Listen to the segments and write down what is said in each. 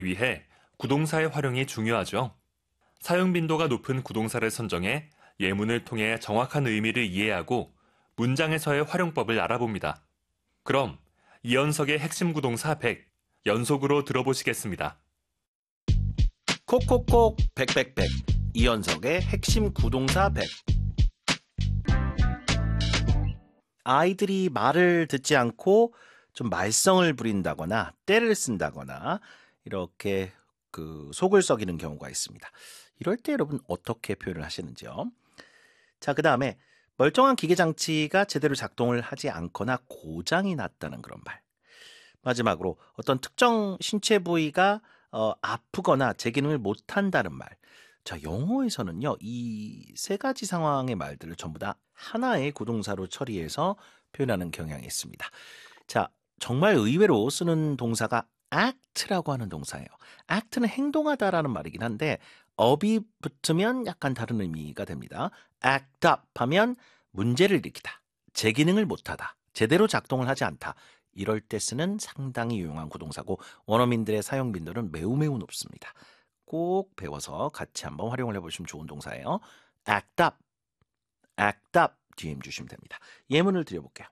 위해 구동사의 활용이 중요하죠. 사용 빈도가 높은 구동사를 선정해 예문을 통해 정확한 의미를 이해하고 문장에서의 활용법을 알아봅니다. 그럼 이연석의 핵심 구동사 100 연속으로 들어보시겠습니다. 콕콕콕 백백백 이연석의 핵심 구동사 100. 아이들이 말을 듣지 않고 좀 말썽을 부린다거나 때를 쓴다거나 이렇게 속을 썩이는 경우가 있습니다. 이럴 때 여러분 어떻게 표현을 하시는지요? 자, 그 다음에 멀쩡한 기계 장치가 제대로 작동을 하지 않거나 고장이 났다는 그런 말. 마지막으로 어떤 특정 신체 부위가 아프거나 제 기능을 못한다는 말. 자, 영어에서는요, 이 세 가지 상황의 말들을 전부 다 하나의 구동사로 처리해서 표현하는 경향이 있습니다. 자, 정말 의외로 쓰는 동사가 act라고 하는 동사예요. act는 행동하다라는 말이긴 한데 up이 붙으면 약간 다른 의미가 됩니다. act up 하면 문제를 일으키다, 제 기능을 못하다, 제대로 작동을 하지 않다. 이럴 때 쓰는 상당히 유용한 구동사고 원어민들의 사용 빈도는 매우 높습니다. 꼭 배워서 같이 한번 활용을 해보시면 좋은 동사예요. act up, act up 뒤에 힘 주시면 됩니다. 예문을 드려볼게요.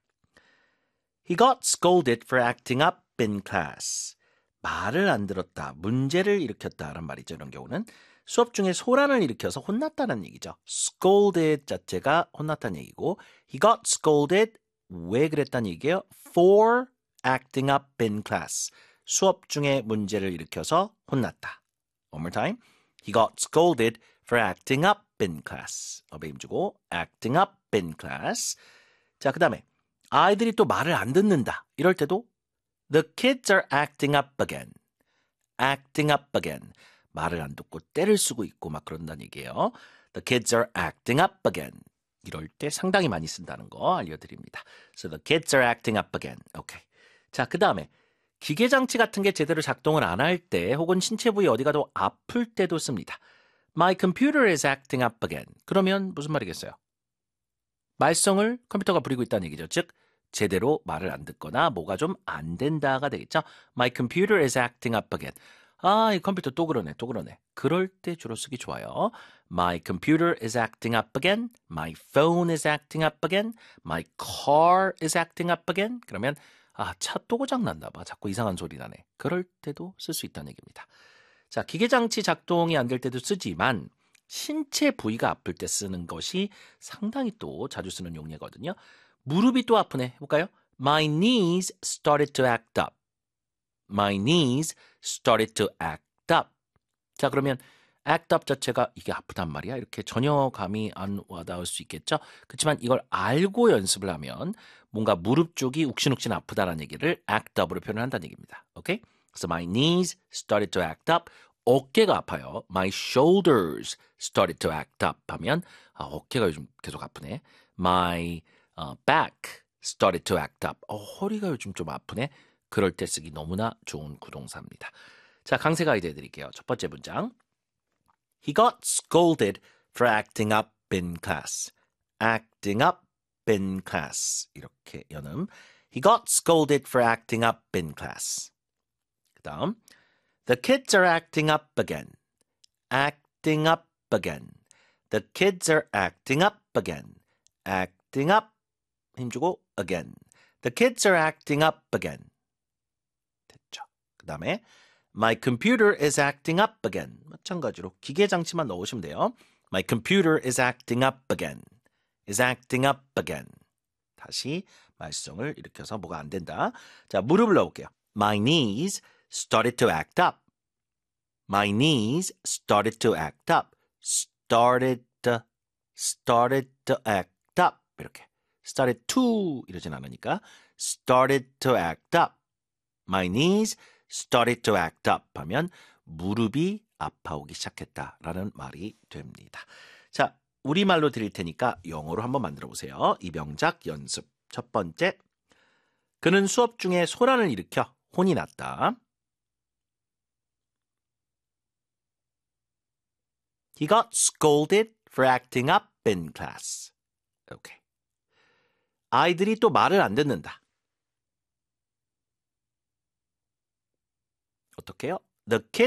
He got scolded for acting up in class. 말을 안 들었다, 문제를 일으켰다라는 말이죠. 이런 경우는 수업 중에 소란을 일으켜서 혼났다는 얘기죠. scolded 자체가 혼났다는 얘기고 he got scolded 왜 그랬다는 얘기예요? For acting up in class. 수업 중에 문제를 일으켜서 혼났다. One more time. He got scolded for acting up in class. 업에 힘주고 acting up in class. 자, 그 다음에 아이들이 또 말을 안 듣는다. 이럴 때도 The kids are acting up again. acting up again. 말을 안 듣고 때를 쓰고 있고 막 그런다는 얘기예요. The kids are acting up again. 이럴 때 상당히 많이 쓴다는 거 알려드립니다. So the kids are acting up again. 오케이. 자, 그 다음에 기계장치 같은 게 제대로 작동을 안 할 때 혹은 신체 부위 어디가 더 아플 때도 씁니다. My computer is acting up again. 그러면 무슨 말이겠어요? 말썽을 컴퓨터가 부리고 있다는 얘기죠. 즉 제대로 말을 안 듣거나 뭐가 좀 안 된다가 되겠죠. My computer is acting up again. 아, 이 컴퓨터 또 그러네. 그럴 때 주로 쓰기 좋아요. My computer is acting up again. My phone is acting up again. My car is acting up again. 그러면 차 또 고장 났나 봐. 자꾸 이상한 소리 나네. 그럴 때도 쓸 수 있다는 얘기입니다. 자, 기계장치 작동이 안 될 때도 쓰지만 신체 부위가 아플 때 쓰는 것이 상당히 또 자주 쓰는 용례거든요. 무릎이 또 아프네. 해볼까요? My knees started to act up. My knees started to act up. 자, 그러면 act up 자체가 이게 아프단 말이야. 이렇게 전혀 감이 안 와닿을 수 있겠죠. 그렇지만 이걸 알고 연습을 하면 뭔가 무릎 쪽이 욱신욱신 아프다는 얘기를 act up으로 표현을 한다는 얘기입니다. 오케이? 그래서 my knees started to act up. 어깨가 아파요. My shoulders started to act up 하면 어깨가 요즘 계속 아프네. My back started to act up. 허리가 요즘 좀 아프네. 그럴 때 쓰기 너무나 좋은 구동사입니다. 자, 강세 가이드 해드릴게요. 첫 번째 문장. He got scolded for acting up in class. acting up in class. 이렇게 연음. He got scolded for acting up in class. 그 다음. The kids are acting up again. acting up again. The kids are acting up again. acting up. 힘주고 again. The kids are acting up again. 됐죠. 그 다음에 My computer is acting up again. 마찬가지로 기계 장치만 넣으시면 돼요. My computer is acting up again. is acting up again. 다시 말썽을 일으켜서 뭐가 안 된다. 자, 무릎을 넣어볼게요. My knees started to act up. My knees started to act up. started to act up. 이렇게. started to 이러진 않으니까 started to act up. My knees started to act up 하면 무릎이 아파오기 시작했다라는 말이 됩니다. 자, 우리말로 드릴 테니까 영어로 한번 만들어 보세요. 이 명작 연습. 첫 번째, 그는 수업 중에 소란을 일으켜 혼이 났다. He got scolded for acting up in class. 오케이. 아이들이 또 말을 안 듣는다. 어떻게 해요? The